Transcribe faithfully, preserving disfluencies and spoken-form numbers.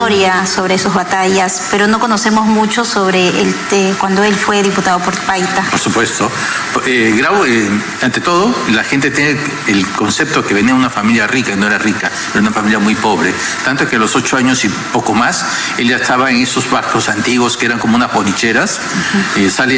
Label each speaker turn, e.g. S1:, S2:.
S1: sobre sus batallas, pero no conocemos mucho sobre el, eh, cuando él fue diputado por Paita.
S2: Por supuesto. Eh, Grau, eh, ante todo, la gente tiene el concepto que venía de una familia rica, y no era rica, era una familia muy pobre. Tanto que a los ocho años y poco más, él ya estaba en esos barcos antiguos que eran como unas bolicheras, uh-huh. eh, sale